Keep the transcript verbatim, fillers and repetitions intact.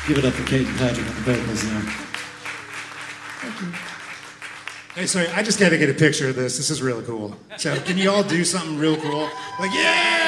Give it up for Kate and Patrick on the vocals there. Thank you. Hey, sorry, I just got to get a picture of this. This is really cool. So can you all do something real cool? Like, yeah!